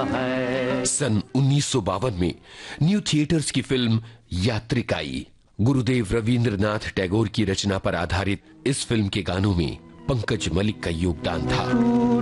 सन 1952 में new theatres की film यात्रिक आई। गुरुदेव रवींद्रनाथ टैगोर की रचना पर आधारित इस फिल्म के गानों में पंकज मलिक का योगदान था।